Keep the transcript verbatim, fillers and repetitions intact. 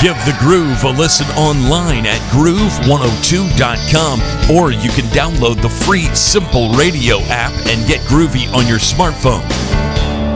Give The Groove a listen online at groove one oh two dot com, or you can download the free Simple Radio app and get groovy on your smartphone.